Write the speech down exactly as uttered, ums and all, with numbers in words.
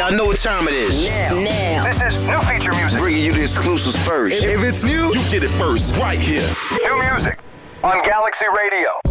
Y'all know what time it is. Now. Now. This is new feature music. Bringing you the exclusives first. If it's new, you get it first, right here. New music on Galaxy Radio.